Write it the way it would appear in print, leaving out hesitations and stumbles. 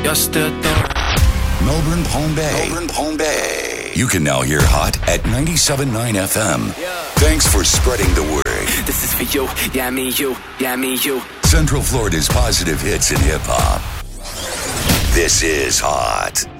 You're still there. Melbourne, Palm Bay. You can now hear Hot at 97.9 FM. Yeah. Thanks for spreading the word. This is for you, yeah, me, you, yeah, me, you. Central Florida's positive hits in hip-hop. This is Hot.